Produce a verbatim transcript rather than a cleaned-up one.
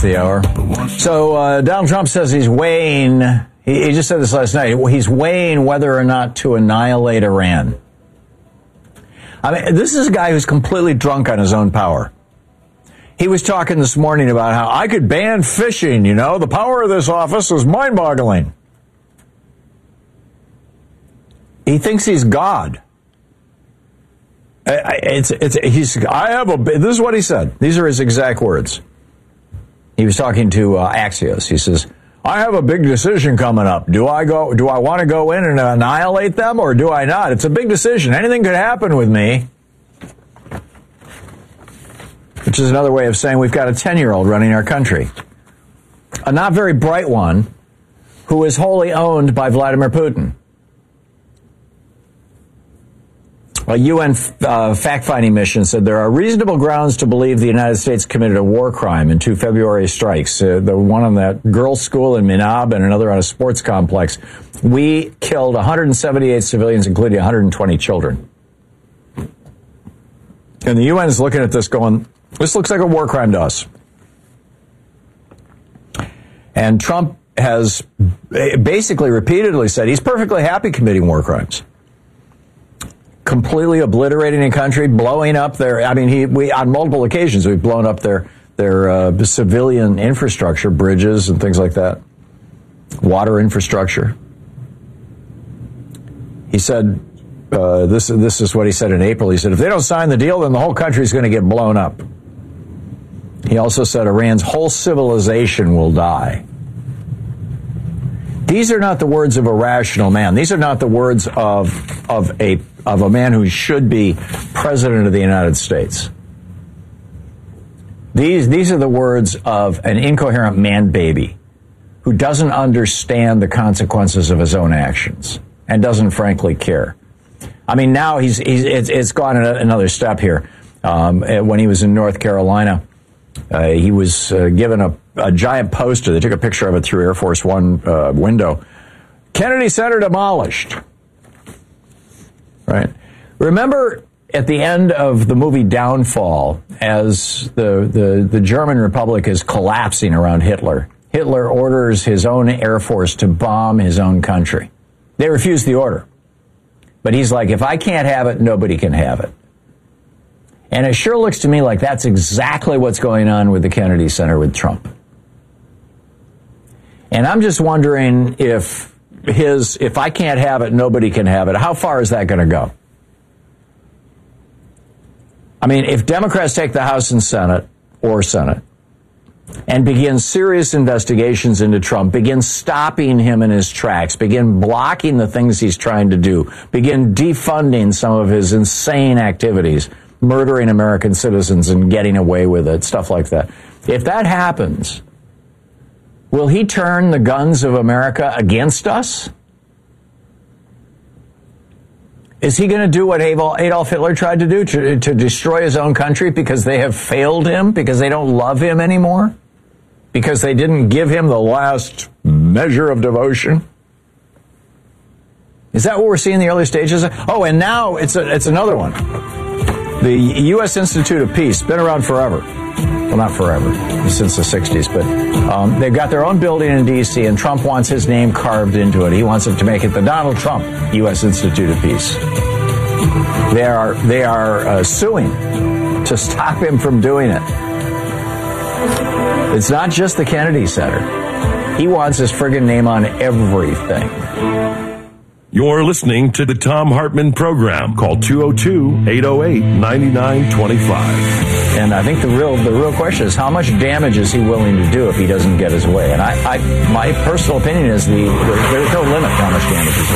the hour. So uh, Donald Trump says he's weighing, he, he just said this last night, he's weighing whether or not to annihilate Iran. I mean, this is a guy who's completely drunk on his own power. He was talking this morning about how I could ban fishing, you know, the power of this office is mind-boggling. He thinks he's God. It's, it's, he's, I have a, this is what he said. These are his exact words. He was talking to uh, Axios. He says, I have a big decision coming up. Do I go, do I want to go in and annihilate them or do I not? It's a big decision. Anything could happen with me. Which is another way of saying we've got a ten-year-old running our country. A not very bright one who is wholly owned by Vladimir Putin. A U N uh, fact-finding mission said there are reasonable grounds to believe the United States committed a war crime in two February strikes, uh, the one on that girls' school in Minab and another on a sports complex. We killed one hundred seventy-eight civilians, including one hundred twenty children. And the U N is looking at this going, this looks like a war crime to us. And Trump has basically repeatedly said he's perfectly happy committing war crimes. Completely obliterating a country, blowing up their, I mean, he, we, on multiple occasions, we've blown up their, their, uh, civilian infrastructure, bridges and things like that. Water infrastructure. He said, uh, this, this is what he said in April. He said, if they don't sign the deal, then the whole country is going to get blown up. He also said Iran's whole civilization will die. These are not the words of a rational man. These are not the words of, of a, of a man who should be president of the United States. These, these are the words of an incoherent man baby who doesn't understand the consequences of his own actions and doesn't frankly care. I mean, now he's, he's it's, it's gone another step here. Um, when he was in North Carolina, uh, he was uh, given a, a giant poster. They took a picture of it through Air Force One uh, window. Kennedy Center demolished. Right. Remember at the end of the movie Downfall, as the, the, the German Republic is collapsing around Hitler, Hitler orders his own Air Force to bomb his own country. They refuse the order. But he's like, if I can't have it, nobody can have it. And it sure looks to me like that's exactly what's going on with the Kennedy Center with Trump. And I'm just wondering if his, if I can't have it, nobody can have it, how far is that going to go? I mean, if Democrats take the House and Senate, or Senate, and begin serious investigations into Trump, begin stopping him in his tracks, begin blocking the things he's trying to do, begin defunding some of his insane activities, murdering American citizens and getting away with it, stuff like that. If that happens, will he turn the guns of America against us? Is he going to do what Adolf Hitler tried to do, to, to destroy his own country because they have failed him, because they don't love him anymore, because they didn't give him the last measure of devotion? Is that what we're seeing in the early stages? Oh, and now it's a, it's another one. The U S Institute of Peace, been around forever. Well, not forever, since the sixties, but um, they've got their own building in D C, and Trump wants his name carved into it. He wants it to make it the Donald Trump U S Institute of Peace. They are, they are uh, suing to stop him from doing it. It's not just the Kennedy Center. He wants his friggin' name on everything. You're listening to the Thom Hartmann Program. Call two oh two, eight oh eight, nine nine two five. And I think the real the real question is, how much damage is he willing to do if he doesn't get his way? And I, I my personal opinion is the there's no limit to how much damage he's willing to do.